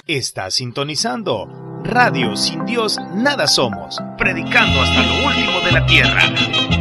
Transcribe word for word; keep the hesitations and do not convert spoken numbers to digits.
Está sintonizando Radio Sin Dios Nada Somos, predicando hasta lo último de la tierra.